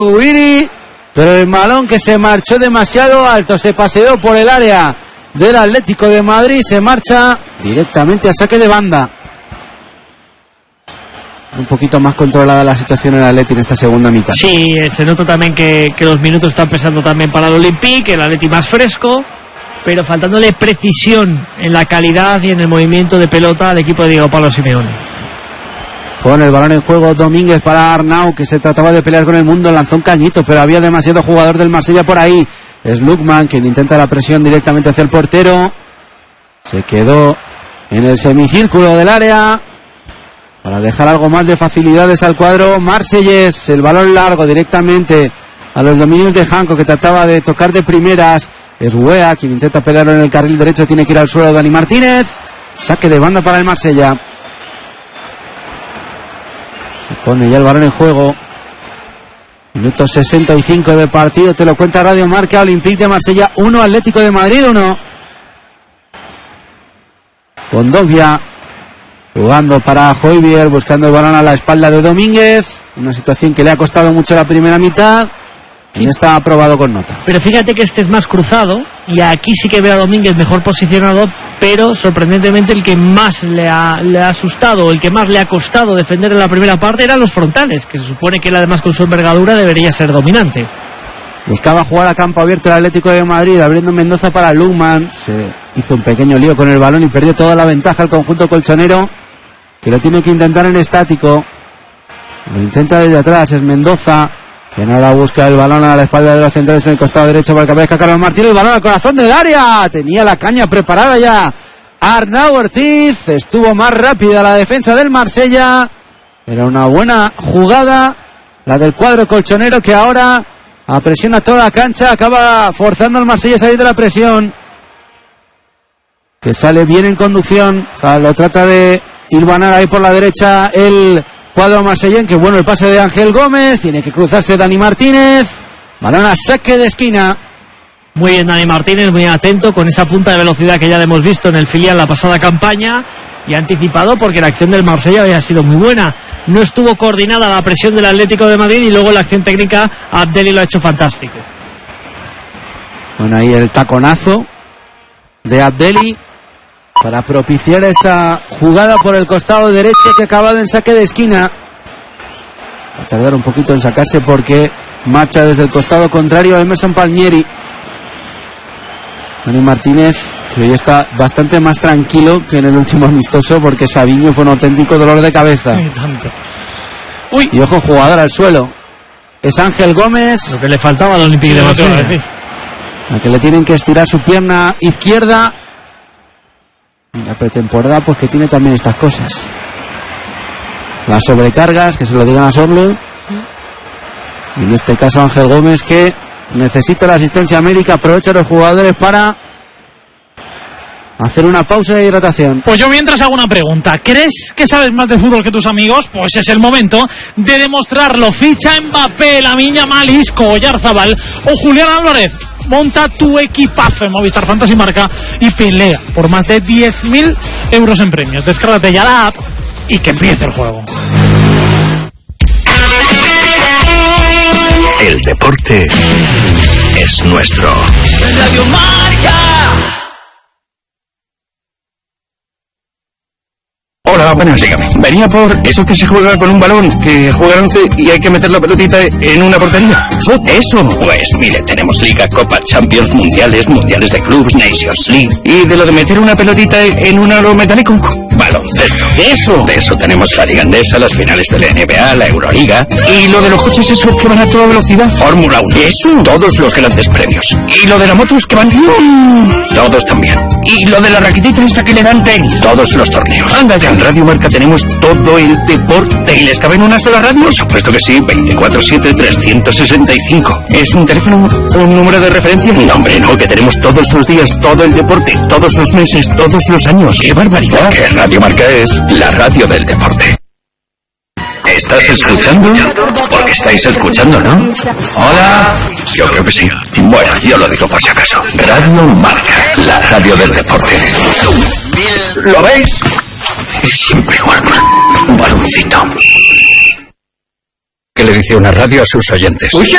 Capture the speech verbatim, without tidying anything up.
Ubiri, pero el balón que se marchó demasiado alto, se paseó por el área del Atlético de Madrid, se marcha directamente a saque de banda. Un poquito más controlada la situación en el Atleti en esta segunda mitad. Sí, se nota también que, que los minutos están pesando también para el Olympique, el Atleti más fresco, pero faltándole precisión en la calidad y en el movimiento de pelota al equipo de Diego Pablo Simeone. Pone el balón en juego Domínguez para Arnau, que se trataba de pelear con el mundo, lanzó un cañito, pero había demasiado jugador del Marsella por ahí. Es Lukman quien intenta la presión directamente hacia el portero. Se quedó en el semicírculo del área para dejar algo más de facilidades al cuadro marsellés. El balón largo directamente a los dominios de Janko, que trataba de tocar de primeras. Es Wea quien intenta pelearlo en el carril derecho, tiene que ir al suelo Dani Martínez. Saque de banda para el Marsella. Pone ya el balón en juego. Minuto sesenta y cinco de partido, te lo cuenta Radio Marca. Olympique de Marsella uno, Atlético de Madrid uno. Condovia jugando para Højbjerg, buscando el balón a la espalda de Domínguez. Una situación que le ha costado mucho la primera mitad. Sí. Y no está aprobado con nota. Pero fíjate que este es más cruzado, y aquí sí que veo a Domínguez mejor posicionado, pero sorprendentemente el que más le ha, le ha asustado, el que más le ha costado defender en la primera parte eran los frontales, que se supone que él además con su envergadura debería ser dominante. Buscaba jugar a campo abierto el Atlético de Madrid, abriendo Mendoza para Lukman. Se hizo un pequeño lío con el balón y perdió toda la ventaja el conjunto colchonero, que lo tiene que intentar en estático. Lo intenta desde atrás, es Mendoza, que ahora busca el balón a la espalda de los centrales en el costado derecho para que aparezca Carlos Martín. El balón al corazón del área. Tenía la caña preparada ya Arnau Ortiz. Estuvo más rápida la defensa del Marsella. Era una buena jugada la del cuadro colchonero, que ahora apresiona toda la cancha. Acaba forzando al Marsella a salir de la presión, que sale bien en conducción. O sea, lo trata de hilvanar ahí por la derecha el cuadro marsellén, que bueno el pase de Ángel Gómez, tiene que cruzarse Dani Martínez, balón a saque de esquina. Muy bien Dani Martínez, muy atento con esa punta de velocidad que ya le hemos visto en el filial la pasada campaña, y anticipado porque la acción del Marsella había sido muy buena. No estuvo coordinada la presión del Atlético de Madrid, y luego la acción técnica Abdelli lo ha hecho fantástico. Bueno, ahí el taconazo de Abdelli para propiciar esa jugada por el costado derecho, que ha acabado en saque de esquina. Va a tardar un poquito en sacarse porque marcha desde el costado contrario Emerson Palmieri. Dani Martínez, que hoy está bastante más tranquilo que en el último amistoso, porque Savinho fue un auténtico dolor de cabeza. Sí, tanto. Uy. Y ojo, jugador al suelo. Es Ángel Gómez. Lo que le faltaba al Olympique de Marsella. A que le tienen que estirar su pierna izquierda. Y la pretemporada, pues que tiene también estas cosas. Las sobrecargas, que se lo digan a Sorloth. Y en este caso Ángel Gómez, que necesita la asistencia médica. Aprovecha a los jugadores para hacer una pausa de hidratación. Pues yo mientras hago una pregunta. ¿Crees que sabes más de fútbol que tus amigos? Pues es el momento de demostrarlo. Ficha Mbappé, Lamine Yamal, Isco, Oyarzabal o Julián Álvarez. Monta tu equipazo en Movistar Fantasy Marca y pelea por más de diez mil euros en premios. Descárgate ya la app y que empiece el juego. El deporte es nuestro. Radio Marca. Hola, buenas, dígame. Venía por eso que se juega con un balón, que juega once y hay que meter la pelotita en una portería. ¿Eso? Pues mire, tenemos Liga, Copa, Champions, Mundiales, Mundiales de Clubs, Nations League. ¿Y de lo de meter una pelotita en un aro metálico? Baloncesto. ¿De eso? De eso tenemos la Liga Andesa, las finales de la N B A, la Euroliga. ¿Y lo de los coches esos que van a toda velocidad? Fórmula uno. ¿Eso? Todos los grandes premios. ¿Y lo de las motos que van? ¡Uh! Todos también. ¿Y lo de la raquetita esta que le dan tenis? Todos los torneos. Anda ya. En Radio Marca tenemos todo el deporte. ¿Y les cabe en una sola radio? Por supuesto que sí, veinticuatro siete trescientos sesenta y cinco. ¿Es un teléfono, un número de referencia? No, hombre, no, que tenemos todos los días todo el deporte, todos los meses, todos los años. ¡Qué barbaridad! Que Radio Marca es la radio del deporte. ¿Estás escuchando? Porque estáis escuchando, ¿no? Hola. Yo creo que sí. Bueno, yo lo digo por si acaso. Radio Marca, la radio del deporte. ¿Lo veis? Siempre igual. Un baloncito. ¿Qué le dice una radio a sus oyentes?